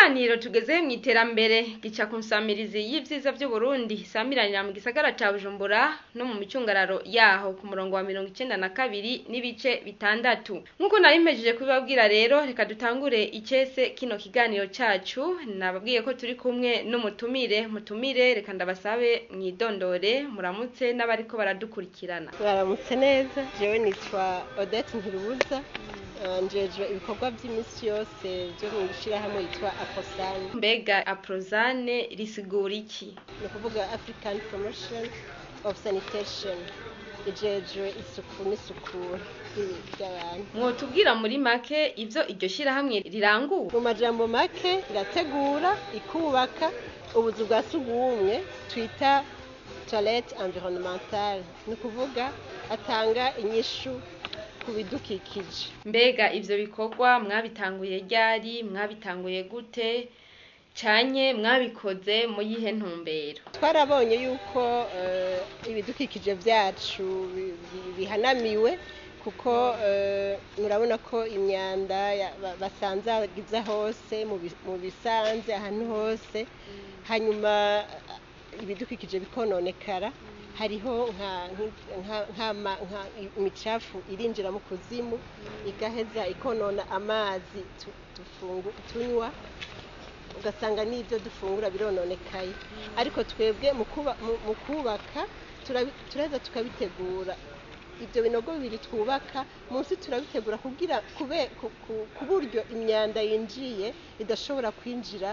kiganiro tugeze mu iterambere gica ku nsamirizi y'ivyiza by'u Burundi samiranira mu gisagara ca Bujumbura no mu micungararo yaho ku murongo wa 92 n'ibice bitandatu. Nkuko nari mpejeje kubibabwira rero reka dutangure icese kino kiganiro cacu. Nababwiye ko turi kumwe mutumire reka ndabasabe mwidondore muramutse n'abariko baradukurikirana. Baramutse neza, jewe nitwa Odette Ntirubuza, njejwe ibikorwa by'imisi yose byo mu gishirahamwe yitwa Aprozane. Mbega Aprozane risigura iki? Ni kuvuga African Promotion of Sanitation, ijejwe isuku n'isukura by'abantu. Mwotubwira muri make ivyo iryo shirahamwe rirangura? Mu majambo make irategura ikubaka ubuzu bwa sugumwe twita toilette environnementale, ni kuvuga atanga inyishu kubidukikije. Mbega ivyo bikorwa mwabitanguye ryari, mwabitanguye gute, canye mwabikoze mu yihe ntumbero? Twarabonye yuko ibidukikije vyacu bihanamiwe kuko murabona ko imyanda basanzagiza hose mu bisanze ahantu hose, hanyuma ibidukikije bikononekara. Hariho nka imicafu irinjira mu kuzimu igaheza ikonona amazi tunywa, ugasanga n'ibyo dufungura birononekaye. Ariko twebwe mu kubaka tureza tukabitegura ibyo binogo bibiri twubaka munsi, turabitegura kugira ku buryo imyanda yinjiye idashobora kwinjira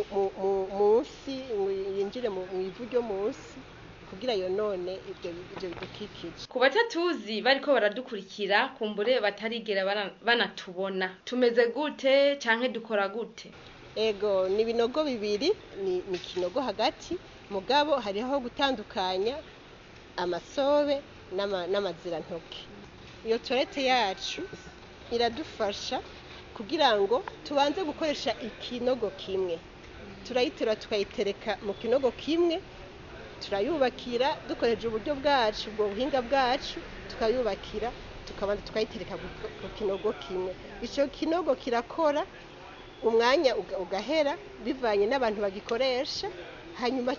munsi, yinjire mu ivu ryo munsi kugira yonone ibyo bidukikije. Ku batatuzi bariko baradukurikira kumbure batarigera banatubona, tumeze gute canke dukora gute? Ego ni binogo bibiri, ni kinogo hagati mugabo hariho gutandukanya amasobe n'amazirantoke. Iyo toilette yacu iradufasha kugira ngo tubanze gukoresha ikinogo kimwe, turayiterura tukayitereka mu kinogo kimwe, turayubakira dukoresheje uburyo bwacu, ubwo buhinga bwacu tukayubakira, tukabanza tukayitereka ku kinogo kimwe. Ico kinogo kirakora umwanya ugahera bivanye n'abantu bagikoresha, hanyuma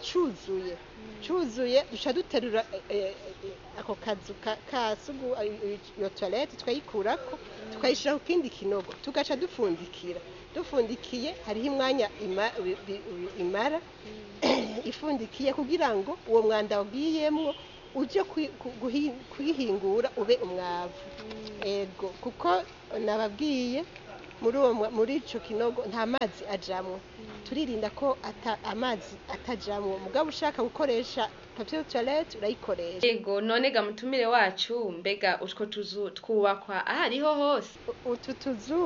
cuzuye duca duterura ako kazu kasugu iyo toilette tukayikurako tukayishira ku kindi kinogo, tugaca dufundikiye hariho imwanya imara ifundikiye kugira ngo uwo mwanda wagiyemwo uje kwihingura ube umwavu. Ego kuko nababwiye muri ico kinogo nta mazi ajamwo, turirinda ko amazi atajamwo, mugabo ushaka gukoresha papier toilette urayikoresha. Ego none ga mutumire wacu, mbega utwo tuzu twubakwa ahariho hose? Utu tuzu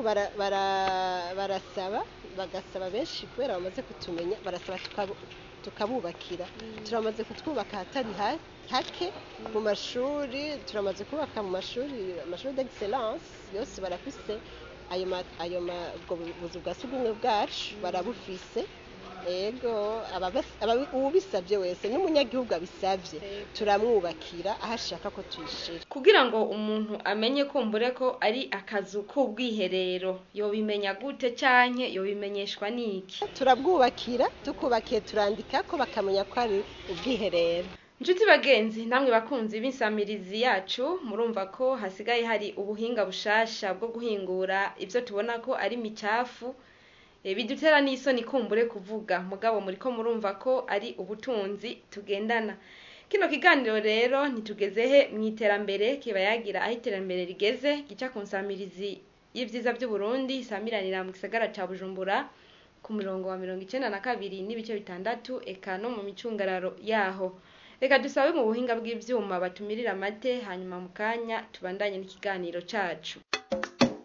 bagasaba benshi kubera bamaze kutumenya, barasaba tukabubakira. Turamaze kutwubaka hatari hake mu mashuri, turamaze kubaka mu mashuri d'excellence yose barafise ayo buzu bwa sugumwe bwacu barabufise. Ego ubisabye wese n'umunyagihugu abisabye turamwubakira aho ashaka ko tuyishira. Kugira ngo umuntu amenye kumbure ko ari akazu k'ubwiherero yobimenya gute canke yobimenyeshwa niki? Turabwubakira, tukubakiye turandika ko bakamenya ko ari ubwiherero. Njuti bagenzi, namwe bakunzi b'insamirizi yacu, murumva ko hasigaye hari ubuhinga bushasha bwo guhingura ivyo tubona ko ari micafu, bidutera n'isoni kumbure kuvuga, mugabo muriko murumva ko ari ubutunzi tugendana. Kino kiganiro rero ntitugezehe mu iterambere, kiba yagira aho iterambere rigeze, gica ku nsamirizi y'ivyiza by'u Burundi samiranira mu gisagara ca Bujumbura ku murongo wa 92 n'ibice bitandatu, eka no mu micungararo yaho. Reka dusabe mu buhinga bw'ivyuma batumirira amate, hanyuma mu kanya tubandanye n'ikiganiro cacu.